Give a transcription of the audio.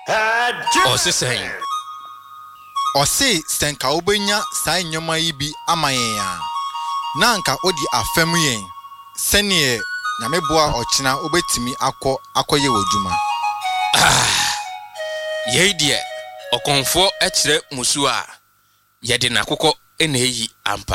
Osisen. Ose senka obenya saa nyoma yi bi amayen ya. Na anka odi afam yen. Sene nyameboa ochina obetimi akoye wodwuma. Ye die okonfo ekire musu a ye de nakokọ ena eyi ampa.